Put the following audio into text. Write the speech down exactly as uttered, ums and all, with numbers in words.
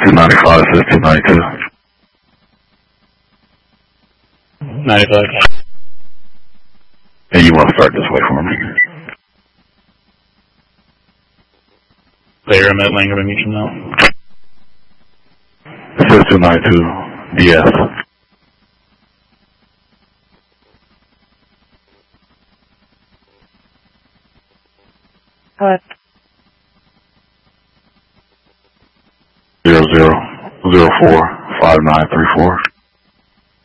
two ninety-five, says two ninety-two. ninety-five. And you want to start this way for me? Player I'm at Langham and Meacham now. It says two ninety-two, D S. Hello. Zero zero zero four five nine three four.